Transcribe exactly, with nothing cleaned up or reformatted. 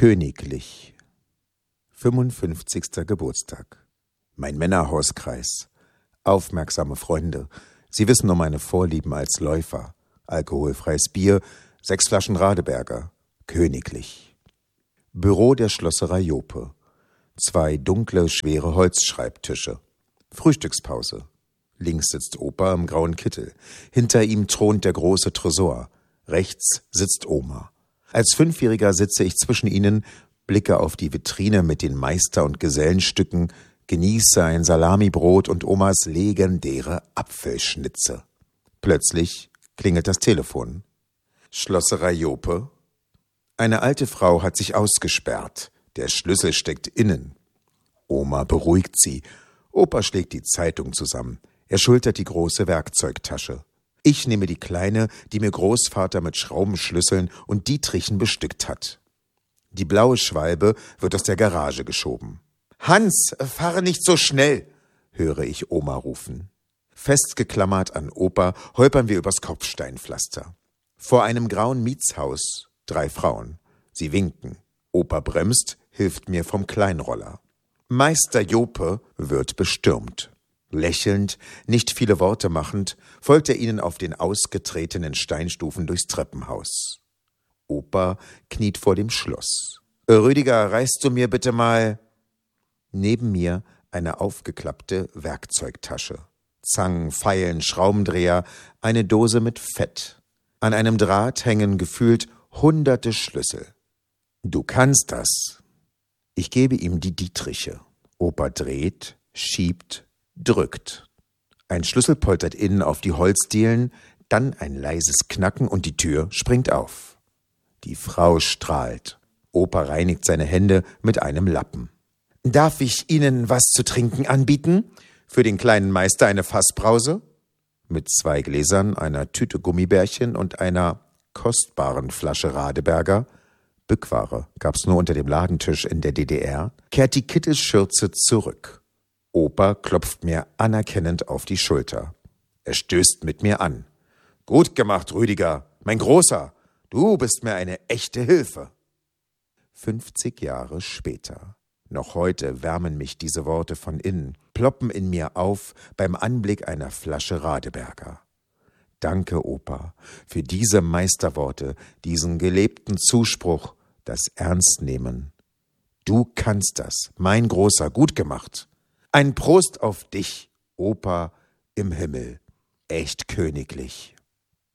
Königlich. fünfundfünfzigster Geburtstag. Mein Männerhauskreis. Aufmerksame Freunde. Sie wissen um meine Vorlieben als Läufer. Alkoholfreies Bier, sechs Flaschen Radeberger. Königlich. Büro der Schlosserei Jope. Zwei dunkle, schwere Holzschreibtische. Frühstückspause. Links sitzt Opa im grauen Kittel. Hinter ihm thront der große Tresor. Rechts sitzt Oma. Als Fünfjähriger sitze ich zwischen ihnen, blicke auf die Vitrine mit den Meister- und Gesellenstücken, genieße ein Salamibrot und Omas legendäre Apfelschnitze. Plötzlich klingelt das Telefon. Schlosserei Jope. Eine alte Frau hat sich ausgesperrt. Der Schlüssel steckt innen. Oma beruhigt sie. Opa schlägt die Zeitung zusammen. Er schultert die große Werkzeugtasche. Ich nehme die kleine, die mir Großvater mit Schraubenschlüsseln und Dietrichen bestückt hat. Die blaue Schwalbe wird aus der Garage geschoben. »Hans, fahre nicht so schnell«, höre ich Oma rufen. Festgeklammert an Opa holpern wir übers Kopfsteinpflaster. Vor einem grauen Mietshaus drei Frauen. Sie winken. Opa bremst, hilft mir vom Kleinroller. Meister Jope wird bestürmt. Lächelnd, nicht viele Worte machend, folgt er ihnen auf den ausgetretenen Steinstufen durchs Treppenhaus. Opa kniet vor dem Schloss. »Rüdiger, reißt du mir bitte mal...« Neben mir eine aufgeklappte Werkzeugtasche. Zangen, Feilen, Schraubendreher, eine Dose mit Fett. An einem Draht hängen gefühlt hunderte Schlüssel. »Du kannst das.« Ich gebe ihm die Dietriche. Opa dreht, schiebt, drückt. Ein Schlüssel poltert innen auf die Holzdielen, dann ein leises Knacken und die Tür springt auf. Die Frau strahlt. Opa reinigt seine Hände mit einem Lappen. »Darf ich Ihnen was zu trinken anbieten? Für den kleinen Meister eine Fassbrause?« Mit zwei Gläsern, einer Tüte Gummibärchen und einer kostbaren Flasche Radeberger, Bückware gab's nur unter dem Ladentisch in der D D R, kehrt die Kittelschürze zurück. Opa klopft mir anerkennend auf die Schulter. Er stößt mit mir an. »Gut gemacht, Rüdiger, mein Großer. Du bist mir eine echte Hilfe.« fünfzig Jahre später. Noch heute wärmen mich diese Worte von innen, ploppen in mir auf beim Anblick einer Flasche Radeberger. Danke, Opa, für diese Meisterworte, diesen gelebten Zuspruch, das Ernstnehmen. Du kannst das, mein Großer, gut gemacht. Ein Prost auf dich, Opa im Himmel, echt königlich.